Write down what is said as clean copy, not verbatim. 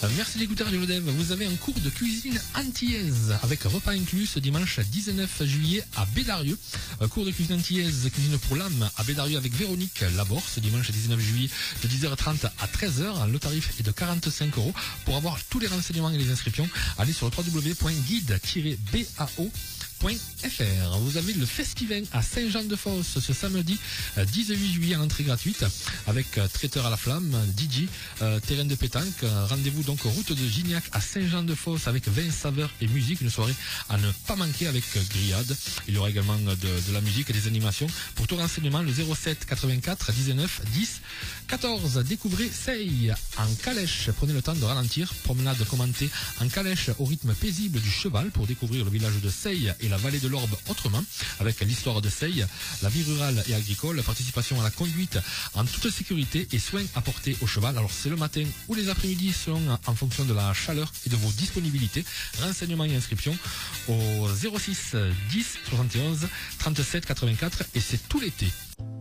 Merci d'écouter Radio Dev. Vous avez un cours de cuisine antillaise avec repas inclus ce dimanche 19 juillet à Bédarieux. Cours de cuisine antillaise, cuisine pour l'âme à Bédarieux avec Véronique Laborde ce dimanche 19 juillet de 10h30 à 13h. Le tarif est de 45 €. Pour avoir tous les renseignements et les inscriptions, allez sur le www.guide-bao.fr. Vous avez le Festival à Saint-Jean-de-Fosse ce samedi 18 juillet en entrée gratuite avec traiteur à la flamme, DJ, terrain de pétanque. Rendez-vous donc route de Gignac à Saint-Jean-de-Fosse avec vin, saveurs et musique. Une soirée à ne pas manquer avec grillade. Il y aura également de la musique et des animations. Pour tout renseignement, le 07 84 19 10 14. Découvrez Seille en calèche. Prenez le temps de ralentir. Promenade commentée en calèche au rythme paisible du cheval pour découvrir le village de Seille et la vallée de l'Orbe autrement, avec l'histoire de Seille, la vie rurale et agricole, participation à la conduite en toute sécurité et soins apportés au cheval. Alors c'est le matin ou les après-midi selon en fonction de la chaleur et de vos disponibilités. Renseignements et inscriptions au 06 10 71 37 84 et c'est tout l'été.